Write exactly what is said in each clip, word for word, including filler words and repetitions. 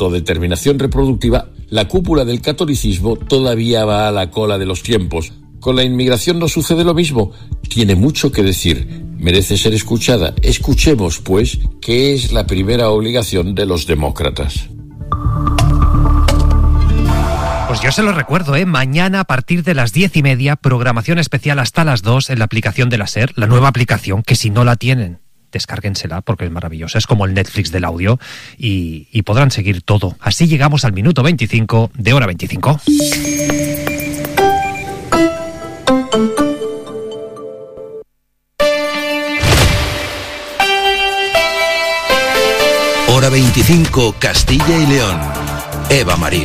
autodeterminación reproductiva, la cúpula del catolicismo todavía va a la cola de los tiempos. Con la inmigración no sucede lo mismo. Tiene mucho que decir, merece ser escuchada. Escuchemos, pues, qué es la primera obligación de los demócratas. Pues yo se lo recuerdo, ¿eh? Mañana a partir de las diez y media, programación especial hasta las dos en la aplicación de la SER, la nueva aplicación que si no la tienen, descárguensela porque es maravillosa, es como el Netflix del audio y, y podrán seguir todo. Así llegamos al minuto veinticinco de Hora veinticinco. Hora veinticinco, Castilla y León. Eva Marín.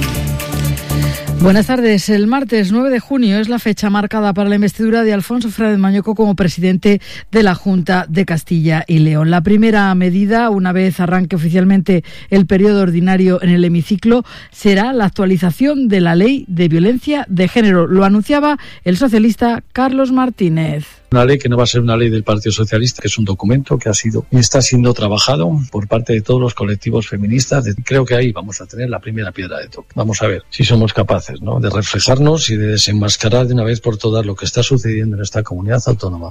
Buenas tardes. El martes nueve de junio es la fecha marcada para la investidura de Alfonso Fernández Mañueco como presidente de la Junta de Castilla y León. La primera medida, una vez arranque oficialmente el periodo ordinario en el hemiciclo, será la actualización de la Ley de Violencia de Género. Lo anunciaba el socialista Carlos Martínez. Una ley que no va a ser una ley del Partido Socialista, que es un documento que ha sido y está siendo trabajado por parte de todos los colectivos feministas. Creo que ahí vamos a tener la primera piedra de toque. Vamos a ver si somos capaces, ¿no?, de reflejarnos y de desenmascarar de una vez por todas lo que está sucediendo en esta comunidad autónoma.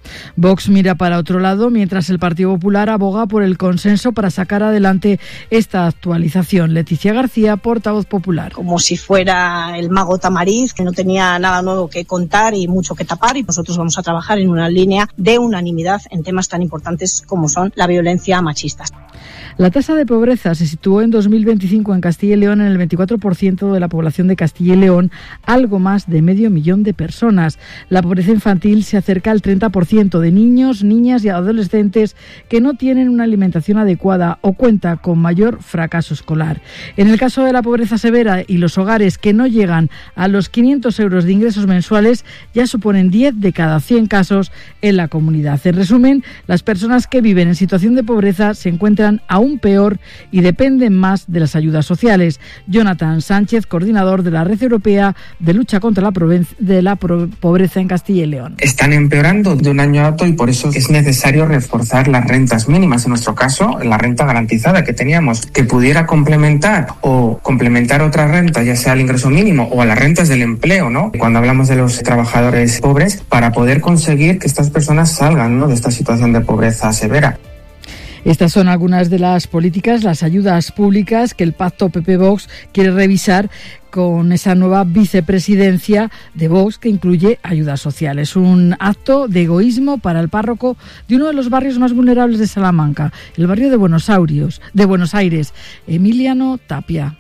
Vox mira para otro lado, mientras el Partido Popular aboga por el consenso para sacar adelante esta actualización. Leticia García, portavoz popular. Como si fuera el mago Tamariz, que no tenía nada nuevo que contar y mucho que tapar, y nosotros vamos a trabajar en una línea de unanimidad en temas tan importantes como son la violencia machista. La tasa de pobreza se situó en dos mil veinticinco en Castilla y León en el veinticuatro por ciento de la población de Castilla y León, algo más de medio millón de personas. La pobreza infantil se acerca al treinta por ciento de niños, niñas y adolescentes que no tienen una alimentación adecuada o cuenta con mayor fracaso escolar. En el caso de la pobreza severa y los hogares que no llegan a los quinientos euros de ingresos mensuales, ya suponen diez de cada cien casos en la comunidad. En resumen, las personas que viven en situación de pobreza se encuentran aún peor y dependen más de las ayudas sociales. Jonathan Sánchez, coordinador de la Red Europea de Lucha contra la, de la Pobreza en Castilla y León. Están empeorando de un año a otro y por eso es necesario reforzar las rentas mínimas. En nuestro caso, la renta garantizada que teníamos, que pudiera complementar o complementar otra renta, ya sea el ingreso mínimo o a las rentas del empleo, ¿no?, cuando hablamos de los trabajadores pobres, para poder conseguir que estas personas salgan, ¿no?, de esta situación de pobreza severa. Estas son algunas de las políticas, las ayudas públicas que el pacto P P-Vox quiere revisar con esa nueva vicepresidencia de Vox que incluye ayudas sociales. Un acto de egoísmo para el párroco de uno de los barrios más vulnerables de Salamanca, el barrio de Buenos Aires, de Buenos Aires, Emiliano Tapia.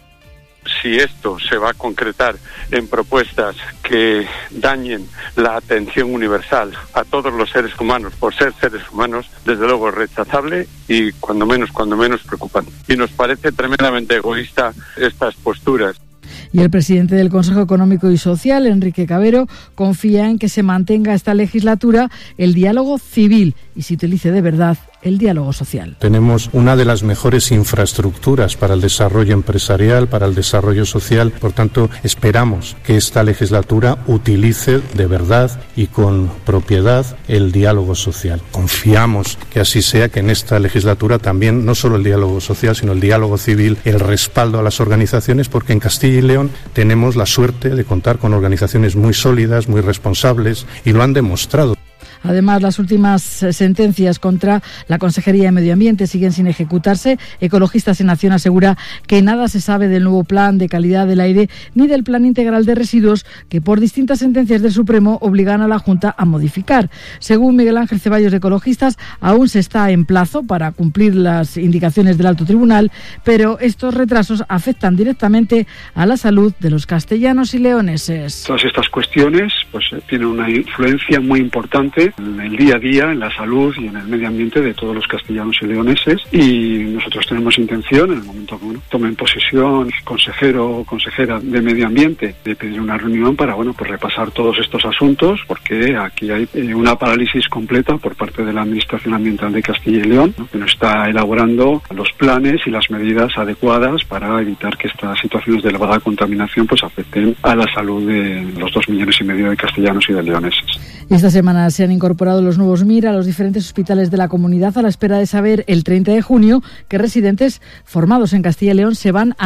Si esto se va a concretar en propuestas que dañen la atención universal a todos los seres humanos por ser seres humanos, desde luego es rechazable y cuando menos, cuando menos preocupante. Y nos parece tremendamente egoísta estas posturas. Y el presidente del Consejo Económico y Social, Enrique Cabero, confía en que se mantenga esta legislatura el diálogo civil y se utilice de verdad el diálogo social. Tenemos una de las mejores infraestructuras para el desarrollo empresarial, para el desarrollo social. Por tanto, esperamos que esta legislatura utilice de verdad y con propiedad el diálogo social. Confiamos que así sea, que en esta legislatura también no solo el diálogo social, sino el diálogo civil, el respaldo a las organizaciones, porque en Castilla y León tenemos la suerte de contar con organizaciones muy sólidas, muy responsables, y lo han demostrado. Además, las últimas sentencias contra la Consejería de Medio Ambiente siguen sin ejecutarse. Ecologistas en Acción asegura que nada se sabe del nuevo plan de calidad del aire ni del plan integral de residuos que por distintas sentencias del Supremo obligan a la Junta a modificar. Según Miguel Ángel Ceballos de Ecologistas, aún se está en plazo para cumplir las indicaciones del Alto Tribunal, pero estos retrasos afectan directamente a la salud de los castellanos y leoneses. Todas estas cuestiones pues tienen una influencia muy importante en el día a día, en la salud y en el medio ambiente de todos los castellanos y leoneses, y nosotros tenemos intención, en el momento que bueno, tomen posesión consejero o consejera de medio ambiente, de pedir una reunión para bueno pues repasar todos estos asuntos, porque aquí hay eh, una parálisis completa por parte de la Administración Ambiental de Castilla y León, ¿no?, que no está elaborando los planes y las medidas adecuadas para evitar que estas situaciones de elevada contaminación pues afecten a la salud de los dos millones y medio de castellanos y de leoneses. Esta semana se han incorporado los nuevos M I R a los diferentes hospitales de la comunidad a la espera de saber el treinta de junio qué residentes formados en Castilla y León se van a